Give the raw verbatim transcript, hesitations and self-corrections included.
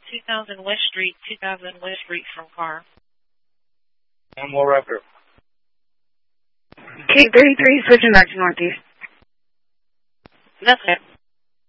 two thousand West Street, two thousand West Street from car. One more record. K thirty-three, switching back to Northeast. That's it.